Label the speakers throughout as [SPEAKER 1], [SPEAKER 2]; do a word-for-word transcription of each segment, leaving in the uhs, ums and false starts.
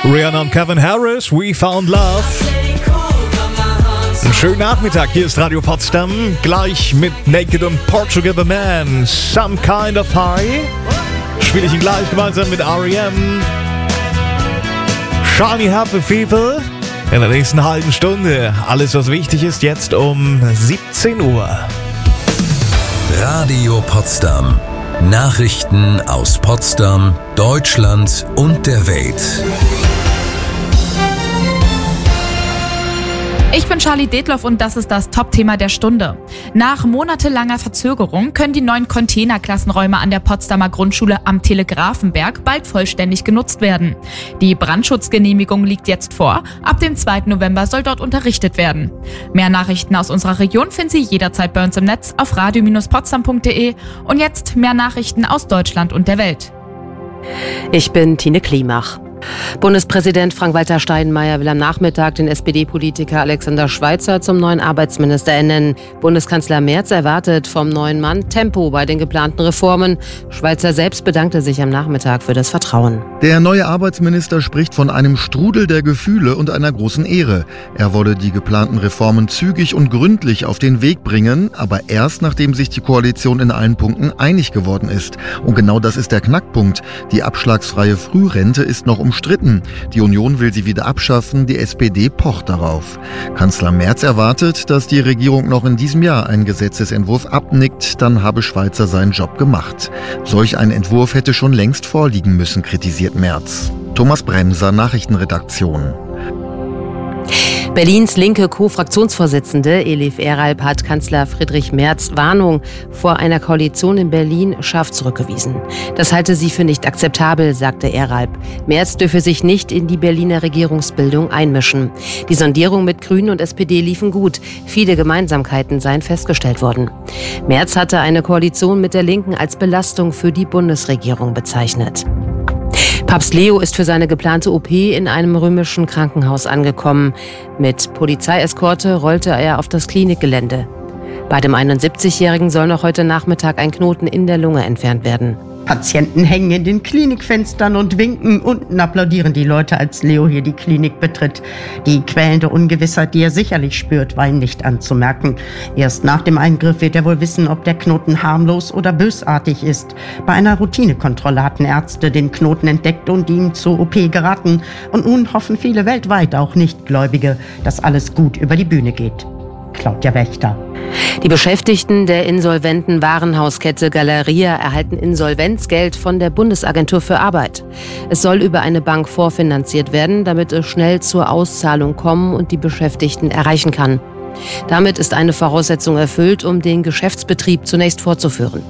[SPEAKER 1] Rihanna und Calvin Harris, We Found Love. Einen schönen Nachmittag, hier ist Radio Potsdam. Gleich mit Naked und Portugal the Man, Some Kind of High. Spiele ich ihn gleich gemeinsam mit R E M. Shiny Happy People. In der nächsten halben Stunde. Alles, was wichtig ist, jetzt um siebzehn Uhr.
[SPEAKER 2] Radio Potsdam. Nachrichten aus Potsdam, Deutschland und der Welt.
[SPEAKER 3] Ich bin Charlie Detloff und das ist das Top-Thema der Stunde. Nach monatelanger Verzögerung können die neuen Containerklassenräume an der Potsdamer Grundschule am Telegrafenberg bald vollständig genutzt werden. Die Brandschutzgenehmigung liegt jetzt vor. Ab dem zweiten November soll dort unterrichtet werden. Mehr Nachrichten aus unserer Region finden Sie jederzeit bei uns im Netz auf radio Bindestrich potsdam punkt de. Und jetzt mehr Nachrichten aus Deutschland und der Welt.
[SPEAKER 4] Ich bin Tine Klimach. Bundespräsident Frank-Walter Steinmeier will am Nachmittag den S P D-Politiker Alexander Schweitzer zum neuen Arbeitsminister ernennen. Bundeskanzler Merz erwartet vom neuen Mann Tempo bei den geplanten Reformen. Schweitzer selbst bedankte sich am Nachmittag für das Vertrauen.
[SPEAKER 5] Der neue Arbeitsminister spricht von einem Strudel der Gefühle und einer großen Ehre. Er wolle die geplanten Reformen zügig und gründlich auf den Weg bringen, aber erst nachdem sich die Koalition in allen Punkten einig geworden ist. Und genau das ist der Knackpunkt. Die abschlagsfreie Frührente ist noch umstritten. Die Union will sie wieder abschaffen, die S P D pocht darauf. Kanzler Merz erwartet, dass die Regierung noch in diesem Jahr einen Gesetzesentwurf abnickt, dann habe Schweitzer seinen Job gemacht. Solch ein Entwurf hätte schon längst vorliegen müssen, kritisiert Merz. Thomas Bremser, Nachrichtenredaktion.
[SPEAKER 4] Berlins linke Co-Fraktionsvorsitzende Elif Eralp hat Kanzler Friedrich Merz Warnung vor einer Koalition in Berlin scharf zurückgewiesen. Das halte sie für nicht akzeptabel, sagte Eralp. Merz dürfe sich nicht in die Berliner Regierungsbildung einmischen. Die Sondierungen mit Grünen und S P D liefen gut. Viele Gemeinsamkeiten seien festgestellt worden. Merz hatte eine Koalition mit der Linken als Belastung für die Bundesregierung bezeichnet. Papst Leo ist für seine geplante O P in einem römischen Krankenhaus angekommen. Mit Polizeieskorte rollte er auf das Klinikgelände. Bei dem einundsiebzigjährigen soll noch heute Nachmittag ein Knoten in der Lunge entfernt werden.
[SPEAKER 6] Patienten hängen in den Klinikfenstern und winken. Unten applaudieren die Leute, als Leo hier die Klinik betritt. Die quälende Ungewissheit, die er sicherlich spürt, war ihm nicht anzumerken. Erst nach dem Eingriff wird er wohl wissen, ob der Knoten harmlos oder bösartig ist. Bei einer Routinekontrolle hatten Ärzte den Knoten entdeckt und ihm zur O P geraten. Und nun hoffen viele weltweit, auch Nichtgläubige, dass alles gut über die Bühne geht. Claudia Wächter.
[SPEAKER 4] Die Beschäftigten der insolventen Warenhauskette Galeria erhalten Insolvenzgeld von der Bundesagentur für Arbeit. Es soll über eine Bank vorfinanziert werden, damit es schnell zur Auszahlung kommen und die Beschäftigten erreichen kann. Damit ist eine Voraussetzung erfüllt, um den Geschäftsbetrieb zunächst fortzuführen.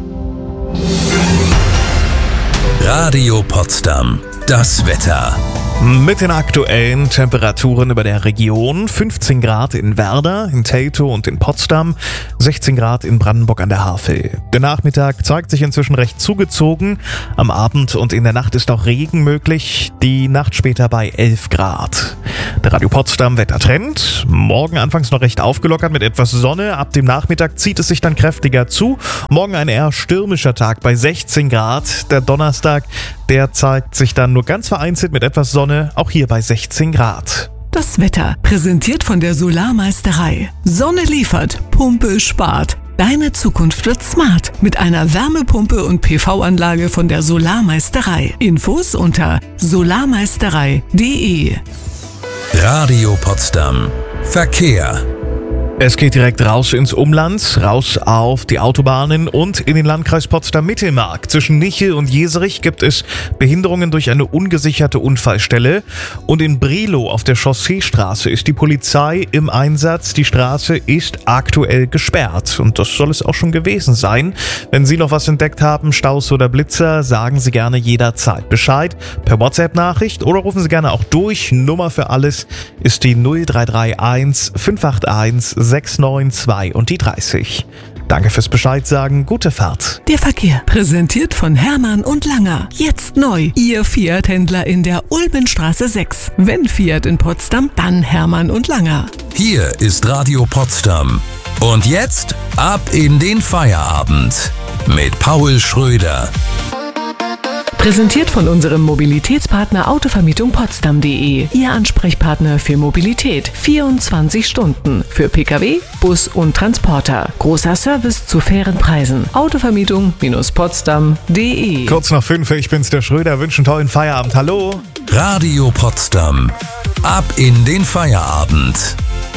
[SPEAKER 2] Radio Potsdam. Das Wetter.
[SPEAKER 1] Mit den aktuellen Temperaturen über der Region: fünfzehn Grad in Werder, in Teltow und in Potsdam, sechzehn Grad in Brandenburg an der Havel. Der Nachmittag zeigt sich inzwischen recht zugezogen. Am Abend und in der Nacht ist auch Regen möglich, die Nacht später bei elf Grad. Der Radio Potsdam Wettertrend: morgen anfangs noch recht aufgelockert mit etwas Sonne, ab dem Nachmittag zieht es sich dann kräftiger zu. Morgen ein eher stürmischer Tag bei sechzehn Grad. Der Donnerstag, der zeigt sich dann nur ganz vereinzelt mit etwas Sonne, auch hier bei sechzehn Grad.
[SPEAKER 7] Das Wetter, präsentiert von der Solarmeisterei. Sonne liefert, Pumpe spart. Deine Zukunft wird smart mit einer Wärmepumpe und P V-Anlage von der Solarmeisterei. Infos unter solarmeisterei punkt de.
[SPEAKER 2] Radio Potsdam. Verkehr.
[SPEAKER 1] Es geht direkt raus ins Umland, raus auf die Autobahnen und in den Landkreis Potsdam-Mittelmark. Zwischen Niche und Jeserich gibt es Behinderungen durch eine ungesicherte Unfallstelle. Und in Brelo auf der Chausseestraße ist die Polizei im Einsatz. Die Straße ist aktuell gesperrt und das soll es auch schon gewesen sein. Wenn Sie noch was entdeckt haben, Staus oder Blitzer, sagen Sie gerne jederzeit Bescheid. Per WhatsApp-Nachricht oder rufen Sie gerne auch durch. Nummer für alles ist die null drei drei eins fünf acht eins sechs neun zwei und die dreißig. Danke fürs Bescheid sagen, gute Fahrt.
[SPEAKER 7] Der Verkehr, präsentiert von Hermann und Langer. Jetzt neu, Ihr Fiat-Händler in der Ulmenstraße sechs. Wenn Fiat in Potsdam, dann Hermann und Langer.
[SPEAKER 2] Hier ist Radio Potsdam. Und jetzt ab in den Feierabend mit Paul Schröder.
[SPEAKER 7] Präsentiert von unserem Mobilitätspartner Autovermietung Potsdam punkt de. Ihr Ansprechpartner für Mobilität. vierundzwanzig Stunden. Für Pkw, Bus und Transporter. Großer Service zu fairen Preisen. Autovermietung Potsdam punkt de.
[SPEAKER 1] Kurz nach fünf, ich bin's, der Schröder, wünsche einen tollen Feierabend. Hallo.
[SPEAKER 2] Radio Potsdam. Ab in den Feierabend.